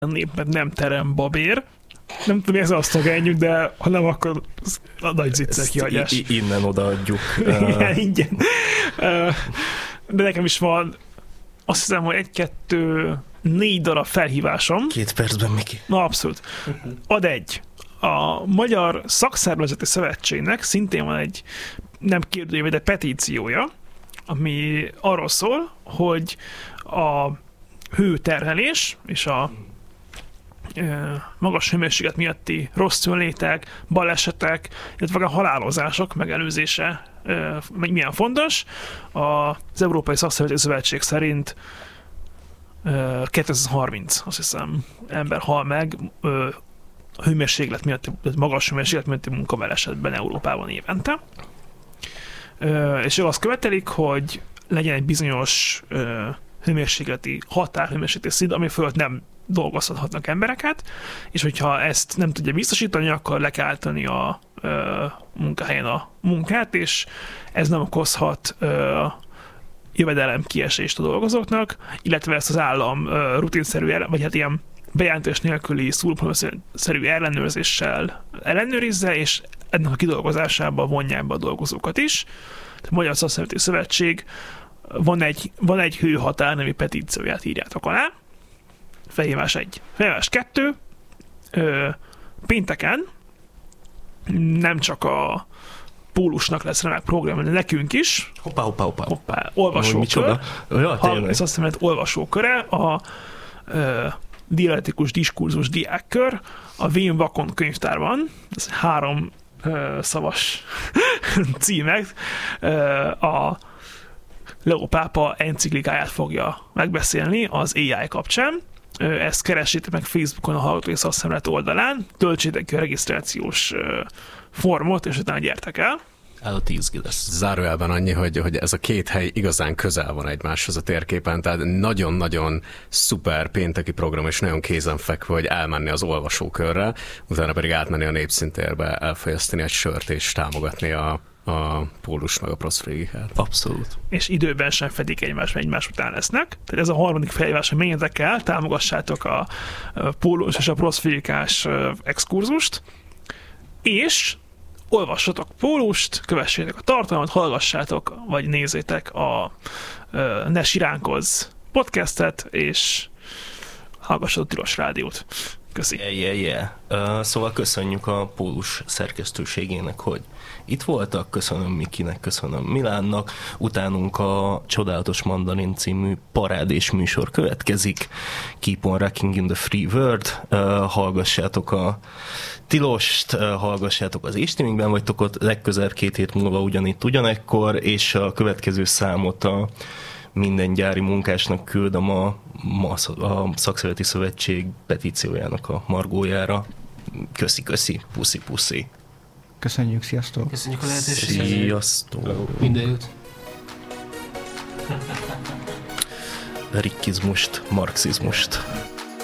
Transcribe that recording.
népet nem terem babér. Nem tudom, ez azt szlogenjük, de ha nem, akkor a nagy zicser kihagyás. Innen odaadjuk. Igen, ingyen. De nekem is van, azt hiszem, hogy 4 darab felhívásom. 2 percben, Miki. Na, abszolút. Ad egy. A Magyar Szakszervezeti Szövetségnek szintén van egy nem kérdőjéve, de petíciója, ami arról szól, hogy a hőterhelés és a magas hőmérséklet miatti rossz jönlétek, balesetek, illetve a halálozások megelőzése milyen fontos. Az Európai Szakszervezeti Szövetség szerint 2030, azt hiszem, ember hal meg hőmérséklet miatt, magas hőmérséklet miatti munkabalesetben Európában évente. És ők azt követelik, hogy legyen egy bizonyos hőmérsékleti hőmérsékleti szint, ami fölött nem dolgozhatnak embereket, és hogyha ezt nem tudja biztosítani, akkor le kell állítani a munkahelyen a munkát, és ez nem okozhat jövedelem kiesést a dolgozóknak, illetve ezt az állam rutinszerű, vagy hát ilyen bejelentés nélküli szúrpróbaszerű ellenőrzéssel ellenőrizze, és ennek a kidolgozásába vonják be a dolgozókat is. A Magyar Szakszervezeti Szövetség van egy hőhatár nevű petícióját, írjátok alá. Felhívás 1. Felhívás 2. Pénteken nem csak a Pólusnak lesz remek program, de nekünk is. Hoppá. Olvasókör. Ez azt hiszem, hogy olvasóköre, a dialektikus diskurzus diákkör, a Vén Vakon könyvtárban, ez 3 szavas címek, a Leó pápa enciklikáját fogja megbeszélni az AI kapcsán. Ezt keressétek meg Facebookon a Hallgatói Szakszervezet oldalán, töltsétek ki a regisztrációs formot, és utána gyertek el. Állati izgi lesz. Zárójelben annyi, hogy ez a 2 hely igazán közel van egymáshoz a térképen, tehát nagyon-nagyon szuper pénteki program, és nagyon kézenfekvő, hogy elmenni az olvasókörre, utána pedig átmenni a Népszíntérbe, elfogyasztani egy sört és támogatni a Pólus meg a Proszfrigikát. Abszolút. És időben sem fedik egymást, mert egymás után lesznek. Tehát ez a harmadik felhívás, hogy menjetek el, támogassátok a Pólus és a Proszfrigikás exkurzust, és olvassatok Pólust, kövessétek a tartalmat, hallgassátok, vagy nézzétek a Ne Siránkozz podcastet, és hallgassatok a Tilos Rádiót. Köszi. Szóval köszönjük a Pólus szerkesztőségének, hogy itt voltak, köszönöm Mikinek, köszönöm Milánnak, utánunk a Csodálatos Mandarin című parádés műsor következik, Keep on Rocking in the Free World, hallgassátok a Tilost, hallgassátok az Éstreamingben, vagytok ott legközelebb 2 hét múlva ugyanitt, ugyanekkor, és a következő számot a minden gyári munkásnak küldöm a Szakszervezeti Szövetség petíciójának a margójára. Köszi, puszi. Köszönjük, sziasztok! Köszönjük a lehetőséget! Sziasztok! Minden jót! Rikkizmust, marxizmust.